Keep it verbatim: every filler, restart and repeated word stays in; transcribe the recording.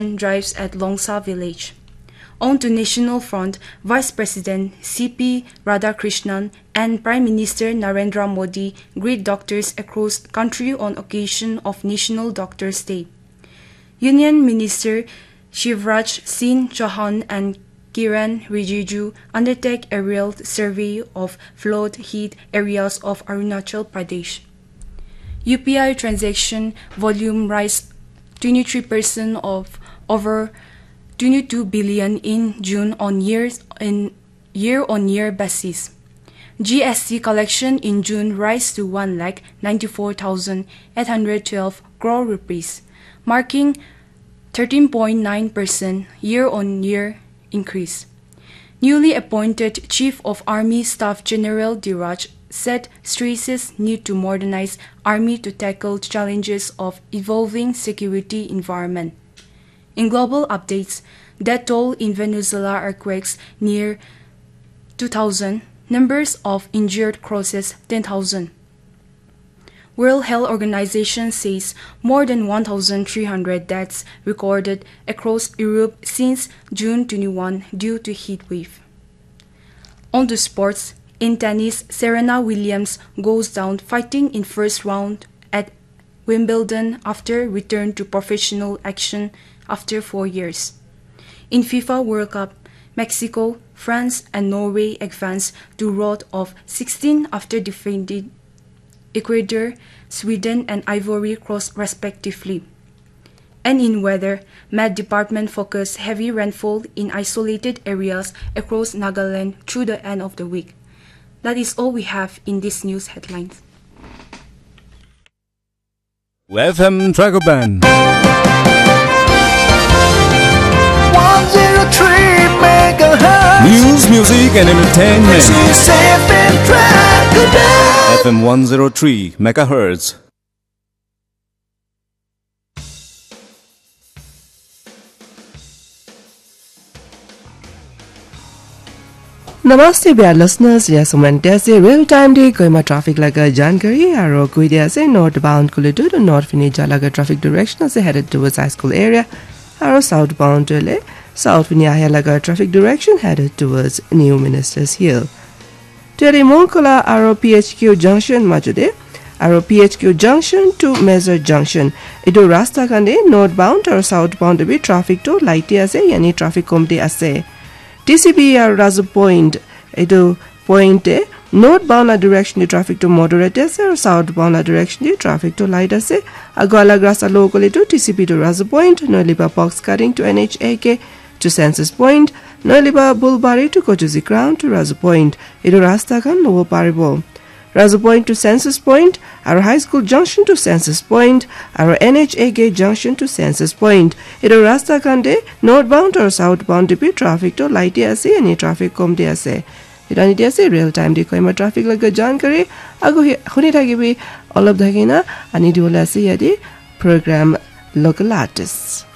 drives at Longsa village. On the National Front, Vice President C P Radhakrishnan and Prime Minister Narendra Modi greet doctors across the country on occasion of National Doctors' Day. Union Minister Shivraj Singh Chauhan and Kiran Rijiju undertake a aerial survey of flood-hit areas of Arunachal Pradesh. U P I transaction volume rise twenty-three percent of over twenty-two billion in June on years in year-on-year basis. G S T collection in June rise to one lakh ninety-four thousand eight hundred twelve crore rupees, marking thirteen point nine percent year-on-year increase. Newly appointed Chief of Army Staff General Dhiraj said stresses need to modernize Army to tackle challenges of evolving security environment. In global updates, death toll in Venezuela earthquakes near two thousand, numbers of injured crosses ten thousand. World Health Organization says more than one thousand three hundred deaths recorded across Europe since June twenty-first due to heat wave. On to sports, in tennis, Serena Williams goes down fighting in first round at Wimbledon after return to professional action after four years. In FIFA World Cup, Mexico, France and Norway advanced to round of sixteen after defeating Ecuador, Sweden and Ivory Coast respectively. And in weather, Met Department forecast heavy rainfall in isolated areas across Nagaland through the end of the week. That is all we have in this news headlines. F M Tracker Band one oh three megahertz. News, music and entertainment. This is F M Tracker Band. F M one oh three megahertz. नमस्ते प्यार listeners, यहाँ सुमंत्या से real time day कोईमा traffic लगा जानकारी आरो कोई दिया से नॉर्थ बाउंड को ले टू नॉर्थ फिनिजा लगा ट्रैफिक डायरेक्शन से headed towards high school area आरो साउथ बाउंड ले साउथ फिनिया लगा traffic direction headed towards new ministers हिल तेरे मोंकोला आरो P H Q जंक्शन मजुदे आरो P H Q junction to major junction इदो रास्ता कांदे नॉर्थ बाउंड और साउथ बाउंड भी ट्रैफिक तो लाइटी आसे यानी ट्रैफिक कमती आसे T C B or Razu Point, edo point e northbound direction the traffic to moderate ase or southbound direction the traffic to light ase agwala grasa locally to T C B to Razu Point, Noiliba box cutting to N H A K to Census Point, Noiliba Bulbari to Kojuzi Crown to Razu Point, edo rasta kan lower paribo. Razu Point to Census Point, our High School Junction to Census Point, our N H A K Junction to Census Point. Ido rasta kande northbound or southbound dipi traffic to light ase any traffic kom de ase. Ida ni ase real time de koima traffic laga jankari ago huni thakibi all of dhagina ani diwala ase yadi program local artists.